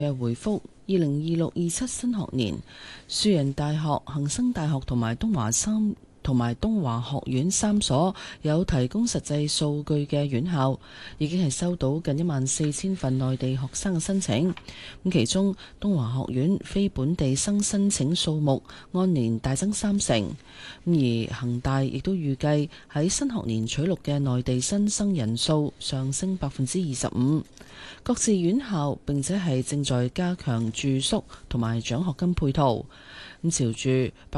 嘅回覆2026-27新學年，樹仁大學、恒生大學同埋東華學院3所有提供實際數據嘅院校，已經係收到近14000份內地學生嘅申請。咁其中東華學院非本地生申請數目按年大增30%，而恒大亦都預計喺新學年取錄嘅內地新生人數上升25%。各自院校並且係正在加強住宿同埋獎學金配套。咁朝住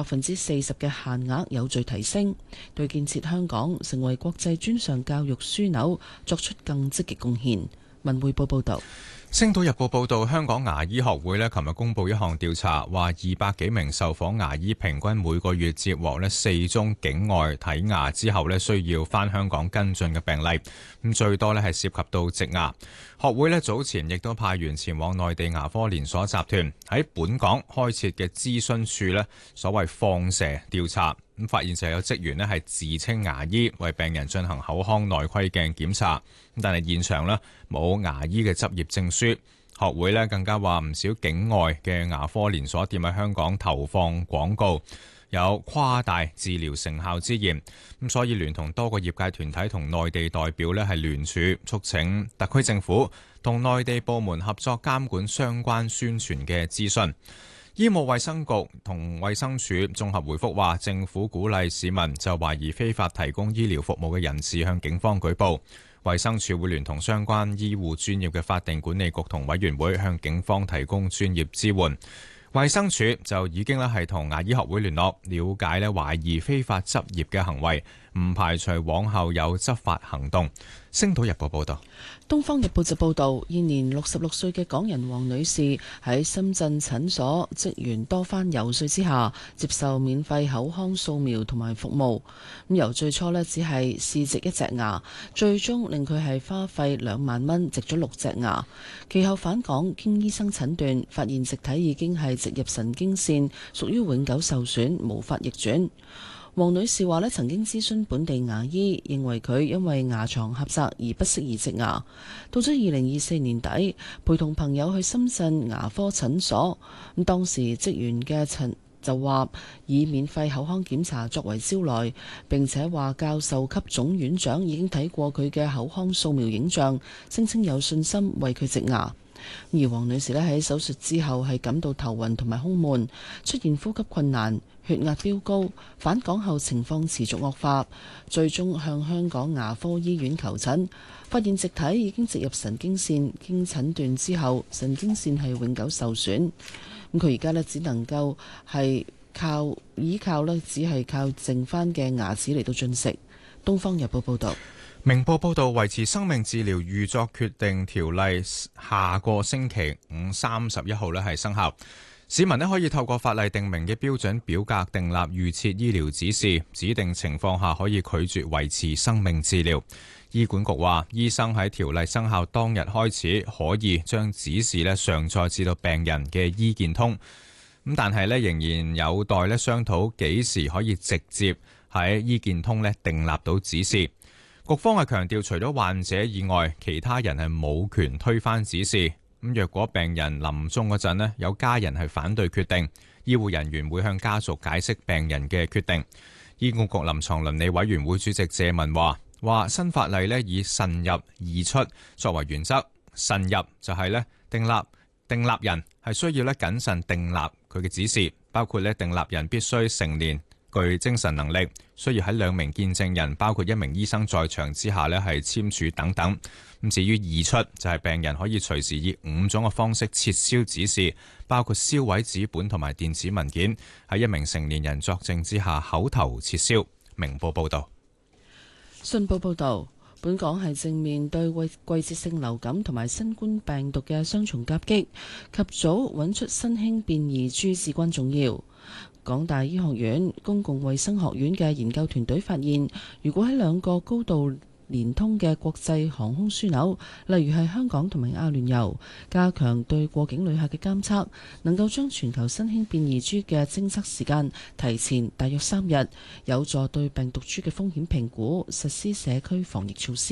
40%嘅限額有序提升，對建設香港成為國際專上教育樞紐作出更積極貢獻。文匯報報道。 星島日報報道，香港牙醫學會琴日公布一項調查，話200幾名受訪牙醫平均每個月接獲4宗境外睇牙之後需要返香港跟進嘅病例，咁最多係涉及到植牙。學會早前亦都派員前往內地牙科連鎖集團喺本港開設嘅諮詢處所謂放蛇調查，咁發現就有職員係自稱牙醫為病人進行口腔內窺鏡檢查，但係現場冇牙醫嘅執業證書。學會更加話唔少境外嘅牙科連鎖店喺香港投放廣告，有誇大治療成效之嫌，咁所以聯同多個業界團體同內地代表係聯署促請特區政府同內地部門合作監管相關宣傳嘅資訊。醫務衛生局同衛生署綜合回覆話，政府鼓勵市民就懷疑非法提供醫療服務嘅人士向警方舉報，衛生署會聯同相關醫護專業嘅法定管理局同委員會向警方提供專業支援。衛生署就已經係同牙醫學會聯絡，了解懷疑非法執業嘅行為，唔排除往後有執法行動。星島日報報道。 東方日報就報道，現年66歲嘅港人黃女士喺深圳診所職員多番游說之下，接受免費口腔掃描同埋服務。咁由最初只係試植一隻牙，最終令佢係花費2萬蚊植咗6隻牙。其後返港經醫生診斷，發現植體已經係植入神經線，屬於永久受損，無法逆轉。黃女士話曾經諮詢本地牙醫，認為佢因為牙床狹窄而不適宜植牙。到咗2024年底，陪同朋友去深圳牙科診所，咁當時職員嘅就話以免費口腔檢查作為招來，並且話教授級總院長已經睇過佢嘅口腔掃描影像，聲稱有信心為佢植牙。而黃女士喺手術之後係感到頭暈同埋胸悶，出現呼吸困難，血壓飆高，返港後情況持續惡化，最終向香港牙科醫院求診，發現植體已經植入神經線，經診斷之後神經線係永久受損。咁佢而家只能夠係依靠只係靠剩翻嘅牙齒嚟到進食。東方日報報道。 明報報道，維持生命治療預作決定條例下個星期5 31號係生效。市民可以透過法例定明嘅標準表格訂立預設醫療指示，指定情況下可以拒絕維持生命治療。醫管局話，醫生喺條例生效當日開始可以將指示上載至到病人嘅醫健通，但係仍然有待商討幾時可以直接喺醫健通訂立到指示。局方係強調，除咗患者以外，其他人係冇權推翻指示。咁若果病人臨終嗰陣有家人係反對決定，醫護人員會向家屬解釋病人嘅決定。醫管局臨床倫理委員會主席謝文話新法例以慎入易出作為原則，慎入就係訂立人係需要謹慎訂立佢嘅指示，包括訂立人必須成年，具精神能力，需要喺2名見證人，包括1名醫生在場之下係簽署等等。咁至於易出就係病人可以隨時以5種嘅方式撤銷指示，包括銷毀紙本同埋電子文件，喺1名成年人作證之下口頭撤銷。明報報道。 信報報道，本港係正面對季節性流感同埋新冠病毒嘅雙重夾擊，及早揾出新興變異株至關重要。港大醫學院公共衛生學院嘅研究團隊發現，如果喺2個高度連通嘅國際航空樞紐，例如係香港同埋阿聯酋，加強對過境旅客嘅監測，能夠將全球新興變異株嘅偵測時間提前大約3日，有助對病毒株嘅風險評估，實施社區防疫措施。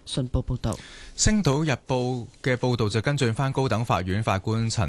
信報報導。 星島日報嘅報導就跟進返高等法院法官陳